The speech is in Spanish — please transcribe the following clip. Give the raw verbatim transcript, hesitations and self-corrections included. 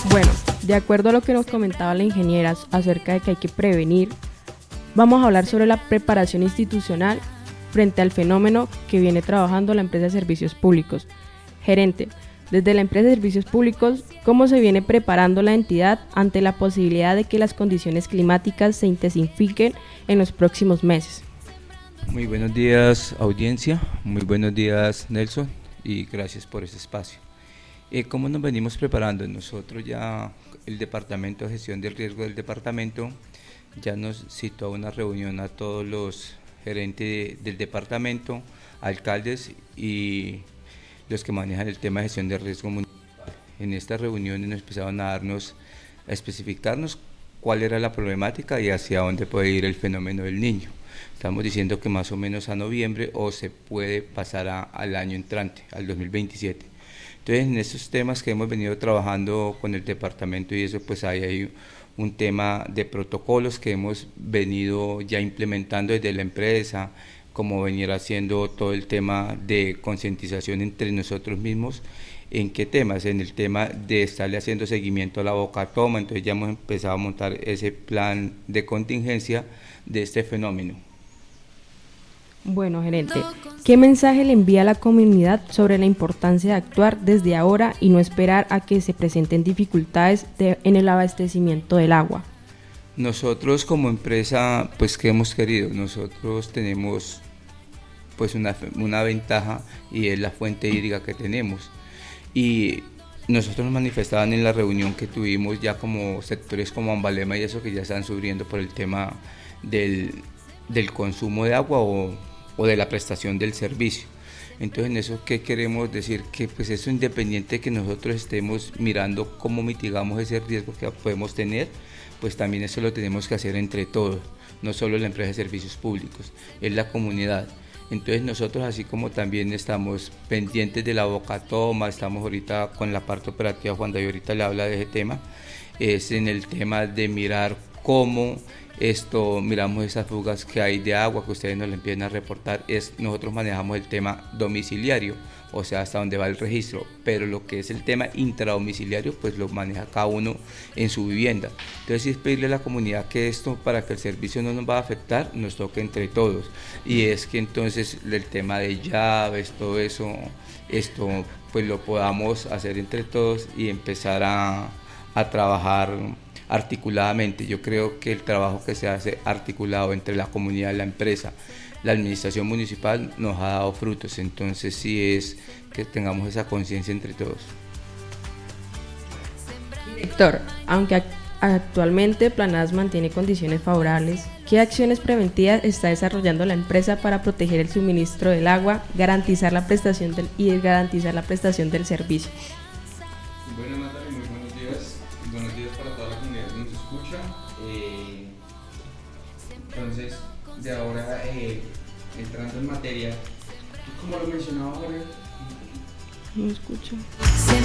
Bueno, de acuerdo a lo que nos comentaba la ingeniera acerca de que hay que prevenir, vamos a hablar sobre la preparación institucional frente al fenómeno que viene trabajando la empresa de servicios públicos. Gerente, desde la empresa de servicios públicos, ¿cómo se viene preparando la entidad ante la posibilidad de que las condiciones climáticas se intensifiquen en los próximos meses? Muy buenos días, audiencia, muy buenos días, Nelson, y gracias por este espacio. Eh, ¿Cómo nos venimos preparando? Nosotros ya, el Departamento de Gestión del Riesgo del Departamento, ya nos citó a una reunión a todos los gerentes de, del departamento, alcaldes y los que manejan el tema de gestión de riesgo municipal. En esta reunión nos empezaron a darnos, a especificarnos cuál era la problemática y hacia dónde puede ir el fenómeno del niño. Estamos diciendo que más o menos a noviembre o se puede pasar a, al año entrante, al dos mil veintisiete. Entonces, en estos temas que hemos venido trabajando con el departamento y eso, pues ahí hay un tema de protocolos que hemos venido ya implementando desde la empresa, como venir haciendo todo el tema de concientización entre nosotros mismos. ¿En qué temas? En el tema de estarle haciendo seguimiento a la boca toma, entonces ya hemos empezado a montar ese plan de contingencia de este fenómeno. Bueno, gerente, ¿qué mensaje le envía a la comunidad sobre la importancia de actuar desde ahora y no esperar a que se presenten dificultades de, en el abastecimiento del agua? Nosotros como empresa, pues ¿qué hemos querido? Nosotros tenemos pues una, una ventaja y es la fuente hídrica que tenemos. Y nosotros nos manifestaban en la reunión que tuvimos ya como sectores como Ambalema y eso que ya están sufriendo por el tema del, del consumo de agua o, o de la prestación del servicio. Entonces, en eso, ¿qué queremos decir? Que pues eso independiente que nosotros estemos mirando cómo mitigamos ese riesgo que podemos tener, pues también eso lo tenemos que hacer entre todos, no solo la empresa de servicios públicos, es la comunidad. Entonces nosotros, así como también estamos pendientes de la boca toma, estamos ahorita con la parte operativa, Juan David ahorita le habla de ese tema, es en el tema de mirar cómo esto, miramos esas fugas que hay de agua que ustedes nos le empiezan a reportar, es nosotros manejamos el tema domiciliario, o sea, hasta donde va el registro, pero lo que es el tema intradomiciliario, pues lo maneja cada uno en su vivienda. Entonces, sí es pedirle a la comunidad que esto, para que el servicio no nos va a afectar, nos toque entre todos. Y es que entonces el tema de llaves, todo eso, esto, pues lo podamos hacer entre todos y empezar a, a trabajar articuladamente. Yo creo que el trabajo que se hace articulado entre la comunidad y la empresa, la administración municipal nos ha dado frutos, entonces sí es que tengamos esa conciencia entre todos. Director, aunque actualmente Planas mantiene condiciones favorables, ¿qué acciones preventivas está desarrollando la empresa para proteger el suministro del agua, garantizar la prestación del, y garantizar la prestación del servicio? Bueno, Natalia, muy buenos días. Buenos días para toda la comunidad que nos escucha. Eh, entonces, de ahora eh, entrando en materia, como lo mencionaba Jorge, No escucho.